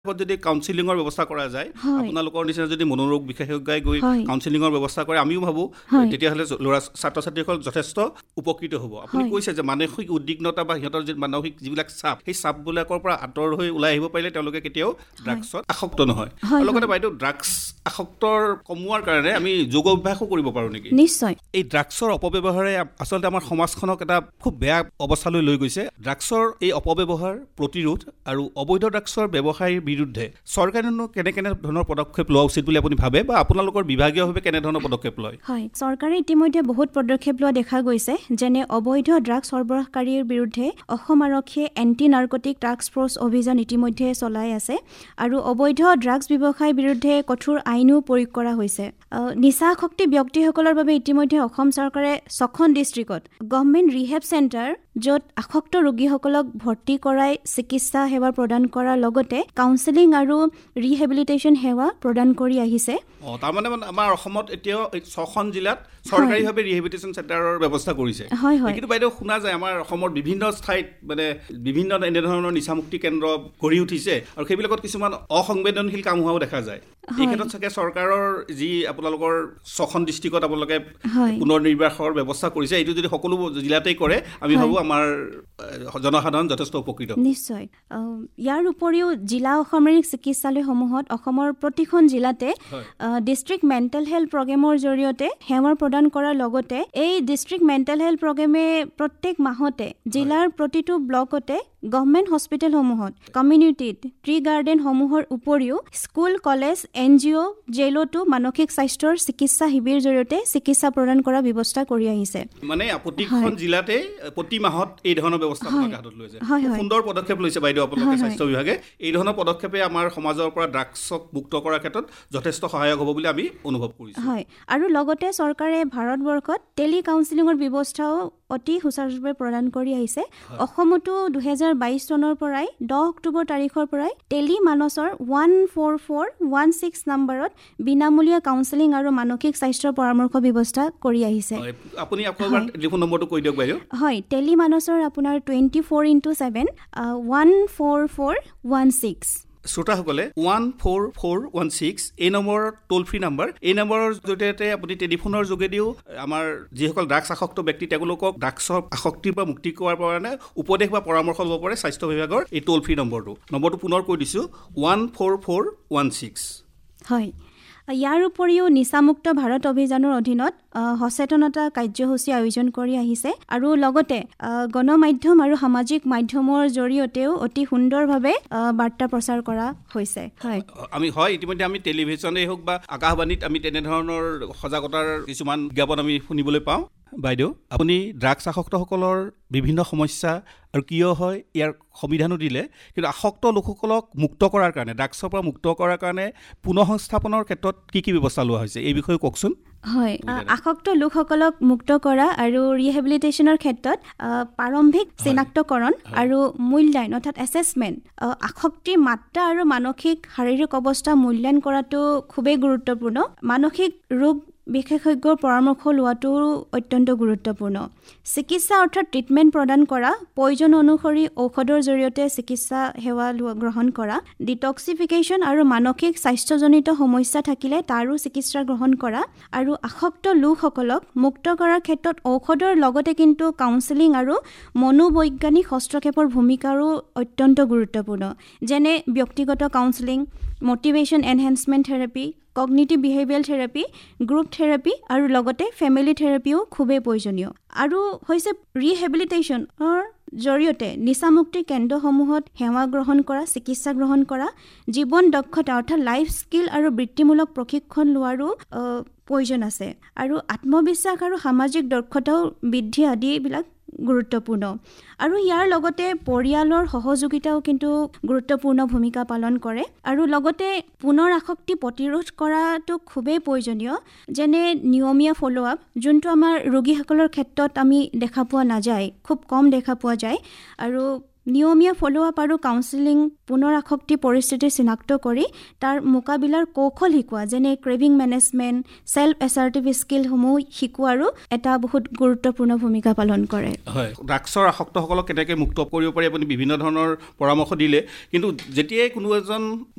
যদি কাউন্সিলিঙৰ ব্যৱস্থা কৰা যায় আপোনালোকৰ নিচিনা যদি মনোৰোগ বিশেষজ্ঞই গৈ কাউন্সিলিঙৰ ব্যৱস্থা কৰে আমিও ভাবো তেতিয়াহ'লে ছাত্ৰ-ছাত্ৰীসকল যথেষ্ট উপকৃত হ'ব আপুনি কৈছে যে মানসিক উদ্বিগ্নতা বা সিহঁতৰ যে মানসিক যিবিলাক চাপ সেই চাপবিলাকৰ পৰা আঁতৰ হৈ ওলাই আহিব পাৰিলে তেওঁলোকে কেতিয়াও ড্ৰাগছত আসক্ত নহয় লগতে বাইদেউ ড্ৰাগছ আসক্তৰ কমোৱাৰ কাৰণে আমি যোগ অভ্যাসো কৰিব পাৰো নেকি নিশ্চয় এই ড্ৰাগছৰ অপব্যৱহাৰে আচলতে আমাৰ সমাজখনক এটা খুব বেয়া অৱস্থালৈ লৈ গৈছে ড্ৰাগছৰ এই অপব্যৱহাৰ প্ৰতিৰোধ আৰু অবৈধ ড্ৰাগছৰ ব্যৱসায়ৰ বিৰুদ্ধে চৰকাৰেনো কেনে ধৰণৰ পদক্ষেপ লোৱা উচিত বুলি আপুনি ভাবে বা আপোনালোকৰ বিভাগীয়ভাৱে কেনে ধৰণৰ পদক্ষেপ লয় হয় চৰকাৰে ইতিমধ্যে বহুত পদক্ষেপ লোৱা দেখা গৈছে যেনে অবৈধ ড্ৰাগছ সৰবৰাহকাৰীৰ বিৰুদ্ধে অসম আৰক্ষীয়ে এন্টি নাৰ্কটিক টাস্ক ফ'ৰ্চ অভিযান ইতিমধ্যে চলাই আছে আৰু অবৈধ ড্ৰাগছ ব্যৱসায়ৰ বিৰুদ্ধে কঠোৰ আইনো প্ৰয়োগ কৰা হৈছে নিচাসক্তি ব্যক্তিসকলৰ বাবে ইতিমধ্যে অসম চৰকাৰে 6খন ডিষ্ট্ৰিক্টত গভৰ্ণমেণ্ট ৰিহেব চেণ্টাৰ য'ত আসক্ত ৰোগীসকলক ভৰ্তি কৰাই চিকিৎসা সেৱা প্ৰদান কৰাৰ লগতে কাউন্সেলিং আৰু ৰিহেবিলিটেশ্যন সেৱা প্ৰদান কৰি আহিছে তাৰমানে আমাৰ অসমত এতিয়াও 6খন জিলাত চৰকাৰীভাৱে ৰিহেবিলিটেশ্যন চেণ্টাৰৰ ব্যৱস্থা কৰিছে কিন্তু বাইদেউ শুনা যায় আমাৰ অসমৰ বিভিন্ন ঠাইত মানে বিভিন্ন এনেধৰণৰ নিচামুক্তি কেন্দ্ৰ গঢ়ি উঠিছে আৰু সেইবিলাকত কিছুমান অসংবেদনশীল কাম হোৱাও দেখা যায় এই ক্ষেত্ৰত চাগে চৰকাৰৰ যি আপোনালোকৰ 6খন ডিষ্ট্ৰিক্টত আপোনালোকে পুনৰ নিৰ্বাসৰ ব্যৱস্থা কৰিছে এইটো যদি সকলো জিলাতেই কৰে আমি ভাবো আমাৰ জনসাধাৰণ যথেষ্ট উপকৃত নিশ্চয় ইয়াৰ উপৰিও জিলা অসামৰিক চিকিৎসালয়সমূহত অসমৰ প্ৰতিখন জিলাতে ডিষ্ট্ৰিক্ট মেণ্টেল হেল্থ প্ৰগ্ৰেমৰ জৰিয়তে সেৱা প্ৰদান কৰাৰ লগতে এই ডিষ্ট্ৰিক্ট মেণ্টেল হেল্থ প্ৰগ্ৰেমে প্ৰত্যেক মাহতে জিলাৰ প্ৰতিটো ব্লকতে গভৰ্ণমেণ্ট হস্পিটেলসমূহত কমিউনিটিত ট্ৰি গাৰ্ডেনসমূহৰ উপৰিও স্কুল কলেজ NGO জেলতো মানসিক স্বাস্থ্যৰ চিকিৎসা শিবিৰ জৰিয়তে চিকিৎসা প্ৰদান কৰাৰ ব্যৱস্থা কৰি আহিছে মানে প্ৰতিখন জিলাতে প্ৰতি মাহত এই ধৰণৰ ব্যৱস্থা হাতত লৈছে সুন্দৰ পদক্ষেপ লৈছে বাইদেউ আপোনালোকে স্বাস্থ্য বিভাগে এই ধৰণৰ পদক্ষেপে আমাৰ সমাজৰ পৰা ড্ৰাগছক মুক্ত কৰাৰ ক্ষেত্ৰত যথেষ্ট সহায়ক হ'ব বুলি আমি অনুভৱ কৰিছোঁ হয় আৰু লগতে চৰকাৰে ভাৰতবৰ্ষত টেলি কাউন্সেলিঙৰ ব্যৱস্থাও অতি সুচাৰুৰূপে প্ৰদান কৰি আহিছে অসমতো 2022 চনৰ পৰাই 10 অক্টোবৰ তাৰিখৰ পৰাই টেলি মানসৰ 14416 নম্বৰত বিনামূলীয়া কাউন্সেলিং আৰু মানসিক স্বাস্থ্যৰ পৰামৰ্শ ব্যৱস্থা কৰি আহিছে আপুনি আপোনাৰ টেলিফোন নম্বৰটো কৈ দিয়ক বাইদেউ হয় টেলি মানসৰ আপোনাৰ 24x7 14416 শ্ৰোতাসকলে 14416 এই নম্বৰৰ টোল ফ্ৰী নম্বৰ এই নম্বৰৰ জৰিয়তে আপুনি টেলিফোনৰ যোগেদিও আমাৰ যিসকল ড্ৰাগছ আসক্ত ব্যক্তি তেওঁলোকক ড্ৰাগছৰ আসক্তিৰ পৰা মুক্তি কৰাৰ কাৰণে উপদেশ বা পৰামৰ্শ ল'ব পাৰে স্বাস্থ্য বিভাগৰ এই টোল ফ্ৰী নম্বৰটো পুনৰ কৈ দিছোঁ 14416 হয় ইয়াৰ উপৰিও নিচামুক্ত ভাৰত অভিযানৰ অধীনত সচেতনতা কাৰ্যসূচী আয়োজন কৰি আহিছে আৰু লগতে গণমাধ্যম আৰু সামাজিক মাধ্যমৰ জৰিয়তেও অতি সুন্দৰভাৱে বাৰ্তা প্ৰচাৰ কৰা হৈছে ইতিমধ্যে আমি টেলিভিছনেই হওক বা আকাশবাণীত আমি তেনেধৰণৰ সজাগতাৰ কিছুমান বিজ্ঞাপন আমি শুনিবলৈ পাওঁ বাইদেউ আপুনি ড্ৰাগছ আসক্তসকলৰ বিভিন্ন সমস্যা আৰু কিয় হয় ইয়াৰ সমাধানো দিলে কিন্তু আসক্ত লোকসকলক মুক্ত কৰাৰ কাৰণে ড্ৰাগছৰ পৰা মুক্ত কৰাৰ কাৰণে পুনঃসংস্থাপনৰ ক্ষেত্ৰত কি ব্যৱস্থা লোৱা হৈছে এই বিষয়ে কওকচোন হয় আসক্ত লোকসকলক মুক্ত কৰা আৰু ৰিহেবিলিটেশ্যনৰ ক্ষেত্ৰত প্ৰাৰম্ভিক চিনাক্তকৰণ আৰু মূল্যায়ন অৰ্থাৎ এছেছমেণ্ট আসক্তিৰ মাত্ৰা আৰু মানসিক শাৰীৰিক অৱস্থা মূল্যায়ন কৰাটো খুবেই গুৰুত্বপূৰ্ণ মানসিক ৰোগ বিশেষজ্ঞৰ পৰামৰ্শ লোৱাটো অত্যন্ত গুৰুত্বপূৰ্ণ চিকিৎসা অৰ্থাৎ ট্ৰিটমেণ্ট প্ৰদান কৰা প্ৰয়োজন অনুসৰি ঔষধৰ জৰিয়তে চিকিৎসা সেৱা গ্ৰহণ কৰা ডিটক্সিফিকেশ্যন আৰু মানসিক স্বাস্থ্যজনিত সমস্যা থাকিলে তাৰো চিকিৎসা গ্ৰহণ কৰা আৰু আসক্ত লোকসকলক মুক্ত কৰাৰ ক্ষেত্ৰত ঔষধৰ লগতে কিন্তু কাউন্সেলিং আৰু মনোবৈজ্ঞানিক হস্তক্ষেপৰ ভূমিকাৰো অত্যন্ত গুৰুত্বপূৰ্ণ যেনে ব্যক্তিগত counselling motivation enhancement therapy cognitive behaviour therapy group therapy আৰু লগতে ফেমিলি থেৰাপিও খুবেই প্ৰয়োজনীয় আৰু হৈছে ৰিহেবিলিটেশ্যনৰ জৰিয়তে নিচামুক্তি কেন্দ্ৰসমূহত সেৱা গ্ৰহণ কৰা চিকিৎসা গ্ৰহণ কৰা জীৱন দক্ষতা অৰ্থাৎ লাইফ স্কিল আৰু বৃত্তিমূলক প্ৰশিক্ষণ লোৱাৰো প্ৰয়োজন আছে আৰু আত্মবিশ্বাস আৰু সামাজিক দক্ষতাও বৃদ্ধি আদিবিলাক গুৰুত্বপূৰ্ণ আৰু ইয়াৰ লগতে পৰিয়ালৰ সহযোগিতাও কিন্তু গুৰুত্বপূৰ্ণ ভূমিকা পালন কৰে আৰু লগতে পুনৰ আসক্তি প্ৰতিৰোধ কৰাটো খুবেই প্ৰয়োজনীয় যেনে নিয়মীয়া ফ'ল' আপ যোনটো আমাৰ ৰোগীসকলৰ ক্ষেত্ৰত আমি দেখা পোৱা নাযায় খুব কম দেখা পোৱা যায় আৰু নিয়মীয়া ফ'ল' আপ আৰু কাউন্সেলিং পুনৰ আসক্তি পৰিস্থিতি চিনাক্ত কৰি তাৰ মোকাবিলাৰ কৌশল শিকোৱা যেনে ক্ৰেভিং মেনেজমেণ্ট ছেল্ফ এছাৰ্টিভ স্কিলসমূহ শিকোৱাৰো এটা বহুত গুৰুত্বপূৰ্ণ ভূমিকা পালন কৰে হয় ড্ৰাগছৰ আসক্তসকলক কেনেকৈ মুক্ত কৰিব পাৰি আপুনি বিভিন্ন ধৰণৰ পৰামৰ্শ দিলে কিন্তু যেতিয়াই কোনো এজন